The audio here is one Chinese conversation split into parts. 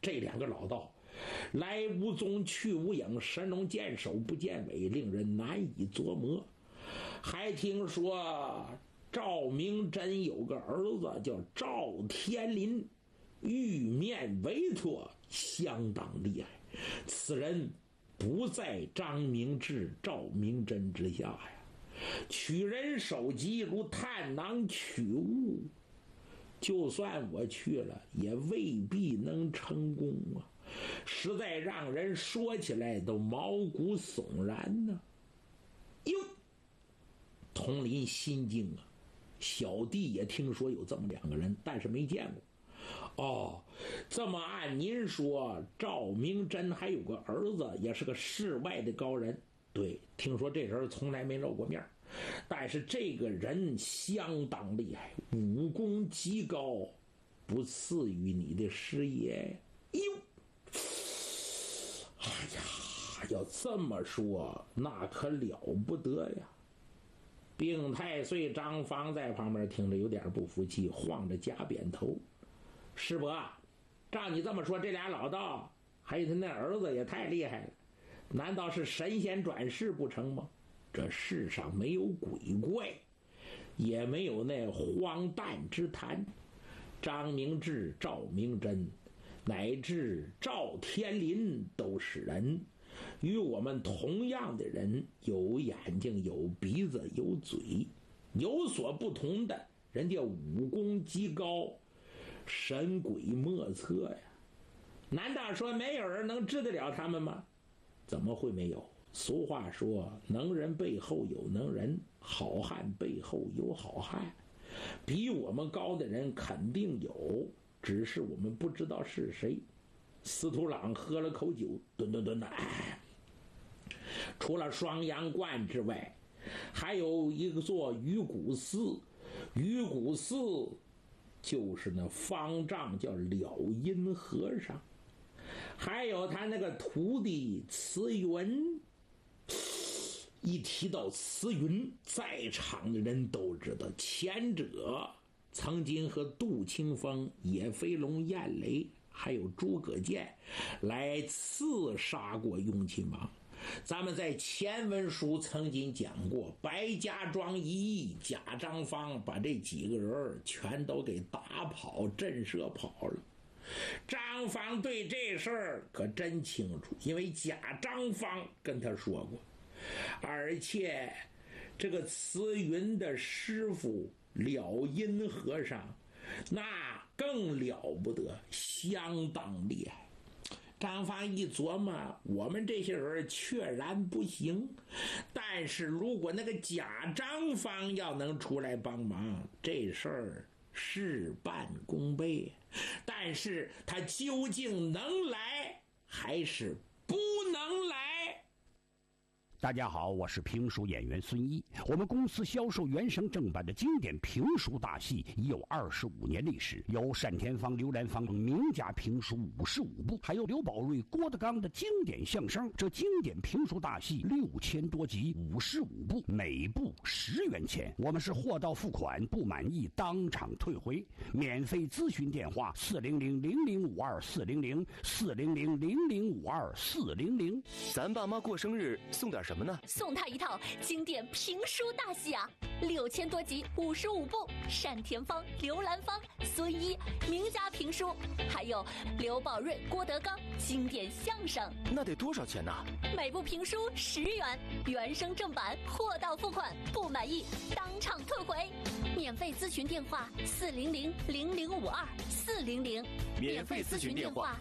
这两个老道，来无踪去无影，神龙见首不见尾，令人难以琢磨。还听说赵明真有个儿子叫赵天林，玉面为托，相当厉害。此人不在张明志、赵明真之下呀，取人首级如探囊取物，就算我去了也未必能成功啊，实在让人说起来都毛骨悚然呢。哟，佟林心惊啊，小弟也听说有这么两个人，但是没见过。哦，这么按您说，赵明真还有个儿子，也是个世外的高人。对，听说这人从来没露过面，但是这个人相当厉害，武功极高，不次于你的师爷。哟，哎呀，要这么说，那可了不得呀！病太岁张芳在旁边听着有点不服气，晃着假扁头。师伯，照你这么说，这俩老道还有他那儿子也太厉害了，难道是神仙转世不成吗？这世上没有鬼怪，也没有那荒诞之谈。张明志、赵明真乃至赵天林都是人，与我们同样的人，有眼睛有鼻子有嘴，有所不同的，人家武功极高，神鬼莫测呀。难道说没有人能治得了他们吗？怎么会没有？俗话说，能人背后有能人，好汉背后有好汉。比我们高的人肯定有，只是我们不知道是谁。司徒朗喝了口酒，吨吨吨的。除了双阳观之外，还有一个座鱼骨寺。鱼骨寺就是那方丈叫了因和尚，还有他那个徒弟慈云。一提到慈云，在场的人都知道，前者曾经和杜清风、野飞龙、燕雷还有诸葛健来刺杀过雍亲王。咱们在前文书曾经讲过，白家庄一役，贾张芳把这几个人全都给打跑、震慑跑了。张芳对这事儿可真清楚，因为贾张芳跟他说过，而且这个慈云的师傅了因和尚那更了不得，相当厉害。张芳一琢磨，我们这些人确然不行，但是如果那个贾张芳要能出来帮忙，这事儿事半功倍。但是他究竟能来还是不能来？ 大家好，我是评书演员孙一。我们公司销售原声正版的经典评书大戏已有25年历史，有单田芳、刘兰芳名家评书55部，还有刘宝瑞、郭德纲的经典相声。这经典评书大戏6000多集，55部，每部10元钱。我们是货到付款，不满意当场退回。免费咨询电话400-0052-400，400-0052-400。 咱爸妈过生日送点什么呢？ 送他一套经典评书大戏啊，6000多集，55部，单田芳、刘兰芳、孙一名家评书，还有刘宝瑞、郭德纲经典相声。 那得多少钱呢？ 每部评书10元，原声正版，货到付款，不满意当场退回。免费咨询电话400-0052-400， 免费咨询电话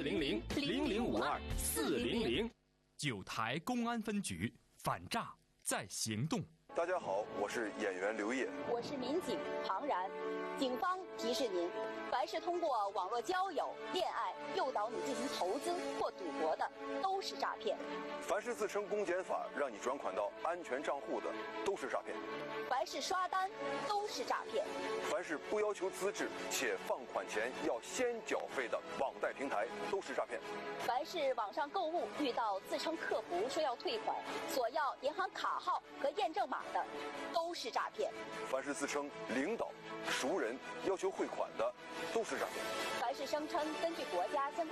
400-0052-400。 九台公安分局反诈在行动。 大家好，我是演员刘烨， 我是民警庞然。警方提示您，凡是通过网络交友、恋爱诱导你进行投资或赌博的，都是诈骗。 凡是自称公检法让你转款到安全账户的，都是诈骗。 凡是刷单，都是诈骗。 凡是不要求资质且放款前要先缴费的网贷平台，都是诈骗。 凡是网上购物遇到自称客服说要退款，索要银行卡号和验证码的，都是诈骗。 凡是自称领导、熟人要求汇款的，都是诈骗。 凡是声称根据国家相关